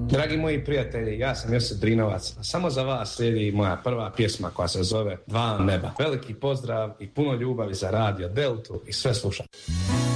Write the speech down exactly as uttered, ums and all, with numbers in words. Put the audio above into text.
Dragi moji prijatelji, ja sam Josip Drinovac, a samo za vas slijedi moja prva pjesma koja se zove Dva neba. Veliki pozdrav i puno ljubavi za Radio Deltu i sve slušate.